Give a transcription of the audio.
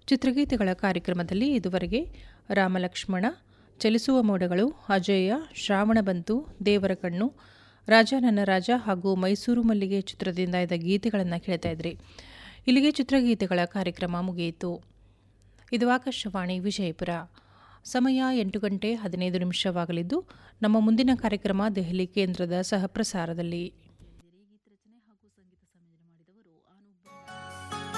ಚಿತ್ರಗೀತೆಗಳ ಕಾರ್ಯಕ್ರಮದಲ್ಲಿ ಇದುವರೆಗೆ ರಾಮಲಕ್ಷ್ಮಣ, ಚಲಿಸುವ ಮೋಡಗಳು, ಅಜೇಯ, ಶ್ರಾವಣ ಬಂತು, ದೇವರ ಕಣ್ಣು, ರಾಜ ನನ್ನ ರಾಜ ಹಾಗೂ ಮೈಸೂರು ಮಲ್ಲಿಗೆ ಚಿತ್ರದಿಂದ ಇದ್ದ ಗೀತೆಗಳನ್ನು ಕೇಳ್ತಾ ಇದ್ರಿ. ಇಲ್ಲಿಗೆ ಚಿತ್ರಗೀತೆಗಳ ಕಾರ್ಯಕ್ರಮ ಮುಗಿಯಿತು. ಇದು ಆಕಾಶವಾಣಿ ವಿಜಯಪುರ. ಸಮಯ 8:15 ನಮ್ಮ ಮುಂದಿನ ಕಾರ್ಯಕ್ರಮ ದೆಹಲಿ ಕೇಂದ್ರದ ಸಹಪ್ರಸಾರದಲ್ಲಿ.